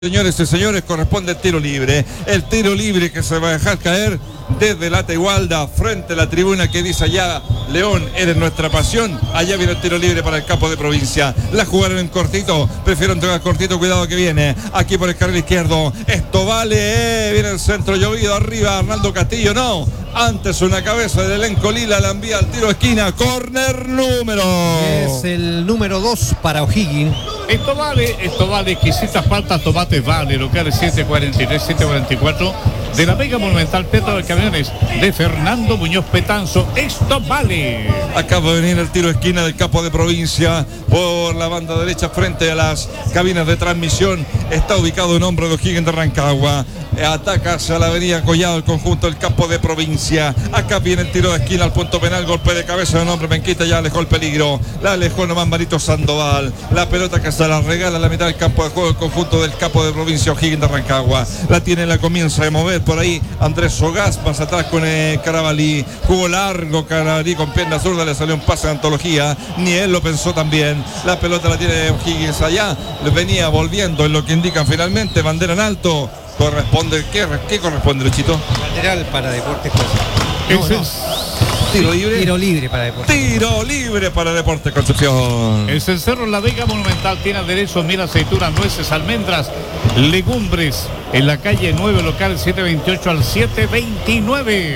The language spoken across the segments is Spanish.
Señores y señores, corresponde el tiro libre. El tiro libre que se va a dejar caer desde la Tegualda frente a la tribuna que dice allá: León, eres nuestra pasión. Allá viene el tiro libre para el campo de provincia. La jugaron en cortito, prefiero entregar cortito, cuidado que viene. Aquí por el carril izquierdo. Esto vale, viene el centro llovido arriba, Arnaldo Castillo, no. Antes una cabeza del elenco Lila la envía al tiro de esquina. Corner número. Es el número 2 para O'Higgins. Esto vale, exquisitas faltas, tomates vale, locales 743, 744 de la Vega Monumental, Petro de Camiones de Fernando Muñoz Petanzo. Esto vale. Acaba de venir el tiro de esquina del campo de provincia por la banda derecha frente a las cabinas de transmisión. Está ubicado un hombre de O'Higgins de Rancagua. Ataca hacia la avenida Collado el conjunto del campo de provincia. Acá viene el tiro de esquina al punto penal, golpe de cabeza de un hombre, Menquita ya alejó el peligro, la alejó nomás Marito Sandoval. La pelota que se la regala a la mitad del campo de juego el conjunto del campo de provincia O'Higgins de Rancagua. La tiene, la comienza a mover por ahí Andrés Sogaz, más atrás con Carabalí. Jugó largo Carabalí con pierna zurda, le salió un pase de antología, ni él lo pensó también. La pelota la tiene O'Higgins allá, venía volviendo en lo que indican finalmente, bandera en alto. Corresponde, ¿qué corresponde, Luchito? Lateral para Deportes Concepción. Tiro libre. Tiro libre para Deportes. Tiro libre para Deportes Concepción. El Cencerro La Vega Monumental tiene aderezo, mira, aceitunas, nueces, almendras, legumbres en la calle 9, local 728 al 729.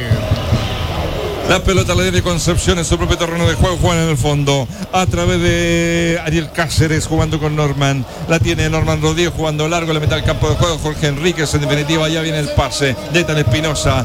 La pelota la tiene Concepción en su propio terreno de juego, juegan en el fondo a través de Ariel Cáceres jugando con Norman. La tiene Norman Rodríguez jugando largo, la mitad del campo de juego Jorge Enríquez. En definitiva ya viene el pase de Tan Espinosa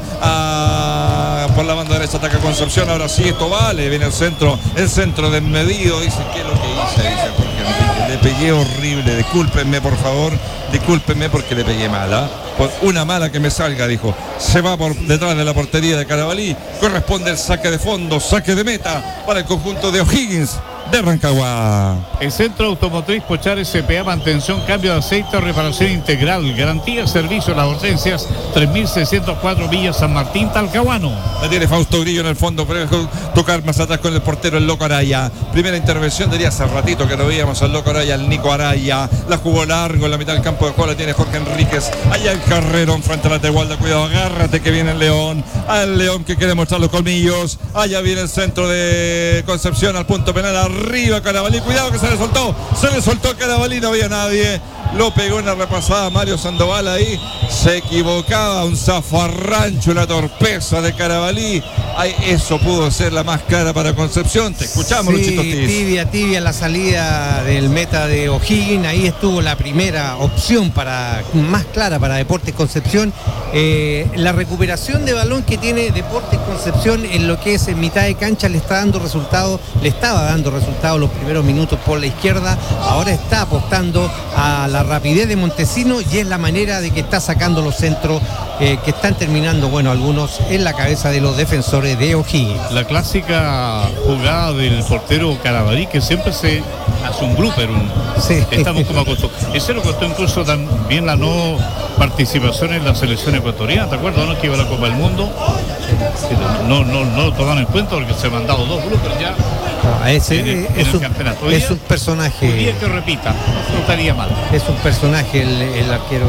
por la banda derecha, ataca Concepción. Ahora sí, esto vale, viene el centro desmedido. Dice, ¿qué es lo que hice? Dice Jorge Enríquez, le pegué horrible, discúlpenme por favor, discúlpenme porque le pegué mala. Por una mala que me salga, dijo. Se va por detrás de la portería de Carabalí. Corresponde el saque de fondo, saque de meta para el conjunto de O'Higgins de Rancagua. El Centro Automotriz Pochar SPA, mantención, cambio de aceite, reparación integral, garantía, servicio, las urgencias, 3604 Villa San Martín, Talcahuano. La tiene Fausto Grillo en el fondo, pero tocar más atrás con el portero, el Loco Araya. Primera intervención, diría hace ratito que lo veíamos al Loco Araya, el Nico Araya. La jugó largo en la mitad del campo de juego, la tiene Jorge Enríquez. Allá el Carrerón frente a la Tegualda, cuidado, agárrate que viene el León. Al León que quiere mostrar los colmillos. Allá viene el centro de Concepción al punto penal, arriba Carabalí, cuidado que se le soltó Carabalí, no había nadie. Lo pegó en la repasada Mario Sandoval ahí, se equivocaba, un zafarrancho, una torpeza de Carabalí. Ay, eso pudo ser la más clara para Concepción. Te escuchamos, sí, Luchito Ortiz. Tibia la salida del meta de O'Higgins. Ahí estuvo la primera opción más clara para Deportes Concepción. La recuperación de balón que tiene Deportes Concepción en lo que es en mitad de cancha le estaba dando resultados los primeros minutos por la izquierda. Ahora está apostando a la rapidez de Montesino y es la manera de que está sacando los centros que están terminando, bueno, algunos en la cabeza de los defensores de O'Higgins. La clásica jugada del portero Carabalí, que siempre se hace un blooper. Sí. Estamos como acostumbrados. Ese lo costó incluso también la no participación en la selección ecuatoriana. ¿Te acuerdas, no? Que iba a la Copa del Mundo. No lo tomaron en cuenta porque se han mandado dos bloopers ya. Es un personaje. Un día que repita, no estaría mal. Es un personaje el arquero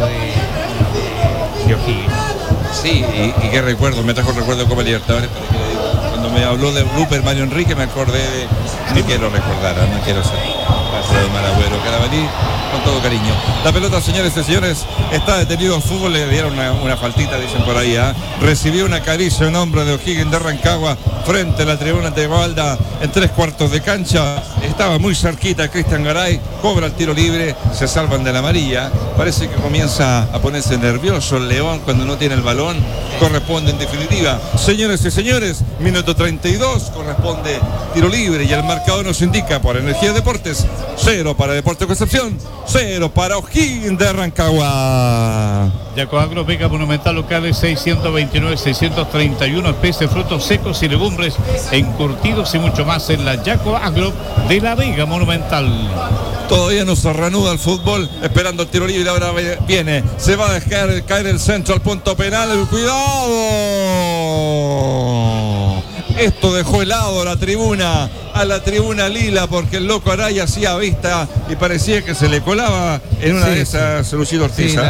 de O'Higgins. Sí, y qué recuerdo, me trajo el recuerdo de Copa Libertadores. Cuando me habló de blooper Mario Enrique me acordé de... No quiero recordar, no quiero ser paso de mal agüero. Carabalí, con todo cariño. La pelota, señores y señores, está detenido en fútbol, le dieron una faltita, dicen por ahí. Recibió una caricia un hombre de O'Higgins de Rancagua frente a la tribuna de Tegualda en 3/4 de cancha. Estaba muy cerquita Cristian Garay, cobra el tiro libre, se salvan de la amarilla. Parece que comienza a ponerse nervioso el León cuando no tiene el balón. Corresponde en definitiva, señores y señores, minuto 32, corresponde tiro libre y el marcador nos indica por Energía Deportes 0 para Deportes Concepción, 0 para O'Higgins de Rancagua. Yaco Agro, Vega Monumental, locales 629, 631, especies, frutos secos y legumbres, encurtidos y mucho más en la Yaco Agro de la Vega Monumental. Todavía no se reanuda el fútbol, esperando el tiro libre. Ahora viene, se va a dejar caer el centro al punto penal. ¡Cuidado! Esto dejó helado a la tribuna lila, porque el loco Araya hacía vista y parecía que se le colaba en una de esas Luchito Ortiz. Sí,